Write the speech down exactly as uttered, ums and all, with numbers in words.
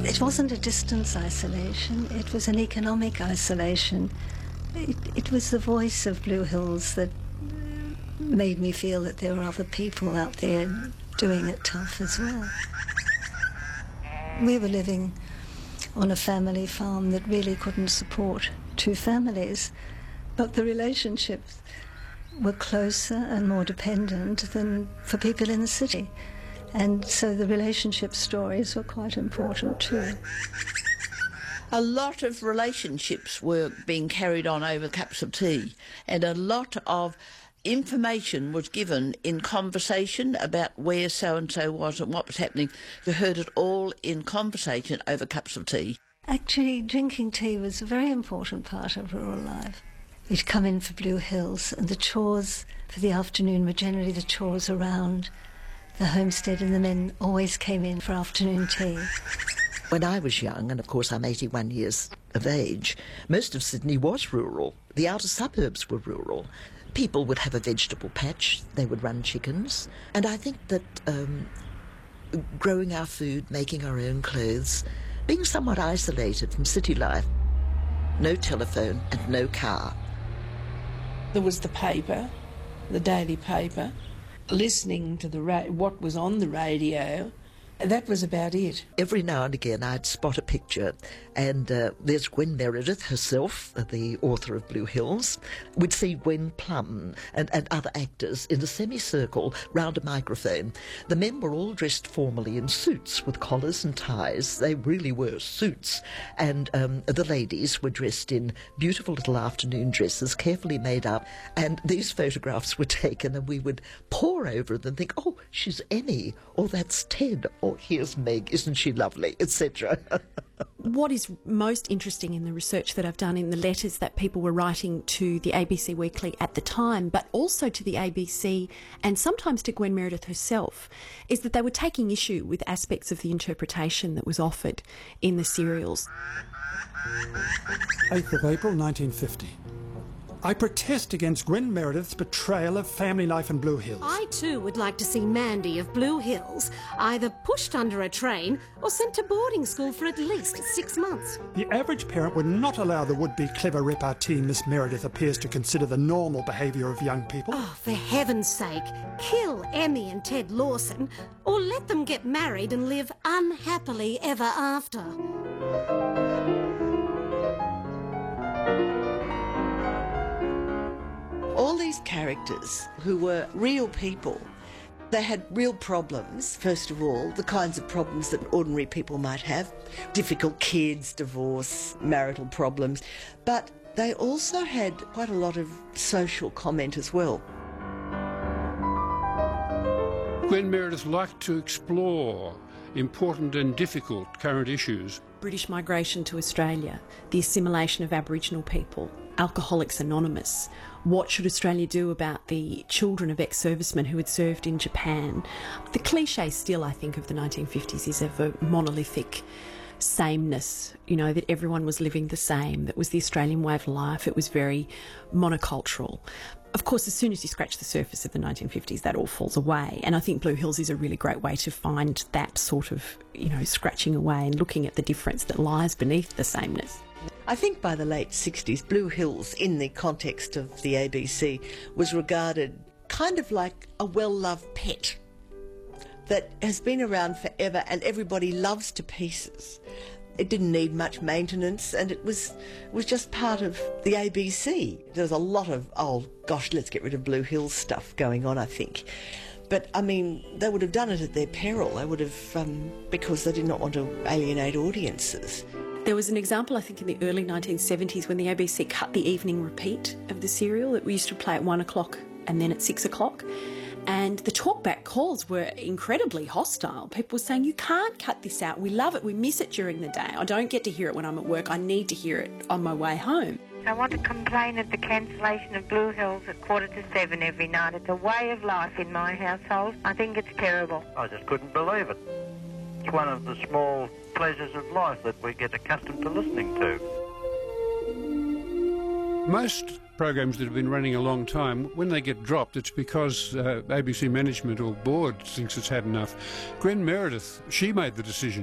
It wasn't a distance isolation, it was an economic isolation. It, it was the voice of Blue Hills that made me feel that there were other people out there doing it tough as well. We were living on a family farm that really couldn't support two families, but the relationships were closer and more dependent than for people in the city. And so the relationship stories were quite important too. A lot of relationships were being carried on over cups of tea, and a lot of information was given in conversation about where so-and-so was and what was happening. You heard it all in conversation over cups of tea. Actually, drinking tea was a very important part of rural life. You'd come in for Blue Hills, and the chores for the afternoon were generally the chores around the homestead, and the men always came in for afternoon tea. When I was young, and of course I'm eighty-one years of age, most of Sydney was rural. The outer suburbs were rural. People would have a vegetable patch, they would run chickens, and I think that um, growing our food, making our own clothes, being somewhat isolated from city life, no telephone and no car. There was the paper, the daily paper, listening to the ra- what was on the radio. That was about it. Every now and again I'd spot a picture, and uh, there's Gwen Meredith herself, the author of Blue Hills. We'd see Gwen Plum and, and other actors in a semicircle round a microphone. The men were all dressed formally in suits with collars and ties. They really were suits. And um, the ladies were dressed in beautiful little afternoon dresses, carefully made up. And these photographs were taken, and we would pore over them and think, oh, she's Emmy, or that's Ted, or here's Meg, isn't she lovely, et cetera. What is most interesting in the research that I've done in the letters that people were writing to the A B C Weekly at the time, but also to the A B C and sometimes to Gwen Meredith herself, is that they were taking issue with aspects of the interpretation that was offered in the serials. eighth of April nineteen fifty. I protest against Gwen Meredith's betrayal of family life in Blue Hills. I too would like to see Mandy of Blue Hills either pushed under a train or sent to boarding school for at least six months. The average parent would not allow the would-be clever repartee Miss Meredith appears to consider the normal behaviour of young people. Oh, for heaven's sake, kill Emmy and Ted Lawson, or let them get married and live unhappily ever after. All these characters who were real people, they had real problems, first of all, the kinds of problems that ordinary people might have, difficult kids, divorce, marital problems, but they also had quite a lot of social comment as well. Gwen Meredith liked to explore important and difficult current issues. British migration to Australia, the assimilation of Aboriginal people, Alcoholics Anonymous. What should Australia do about the children of ex-servicemen who had served in Japan? The cliche still, I think, of the nineteen fifties is of a monolithic sameness, you know, that everyone was living the same. That was the Australian way of life. It was very monocultural. Of course, as soon as you scratch the surface of the nineteen fifties, that all falls away. And I think Blue Hills is a really great way to find that sort of, you know, scratching away and looking at the difference that lies beneath the sameness. I think by the late sixties, Blue Hills, in the context of the A B C, was regarded kind of like a well-loved pet that has been around forever and everybody loves to pieces. It didn't need much maintenance, and it was was just part of the A B C. There was a lot of, oh gosh, let's get rid of Blue Hills stuff going on, I think. But, I mean, they would have done it at their peril. They would have, um, because they did not want to alienate audiences. There was an example, I think, in the early nineteen seventies when the A B C cut the evening repeat of the serial. That we used to play at one o'clock and then at six o'clock. And the talkback calls were incredibly hostile. People were saying, you can't cut this out. We love it. We miss it during the day. I don't get to hear it when I'm at work. I need to hear it on my way home. I want to complain at the cancellation of Blue Hills at quarter to seven every night. It's a way of life in my household. I think it's terrible. I just couldn't believe it. It's one of the small pleasures of life that we get accustomed to listening to. Most programs that have been running a long time, when they get dropped, it's because uh, A B C management or board thinks it's had enough. Gwen Meredith, she made the decision.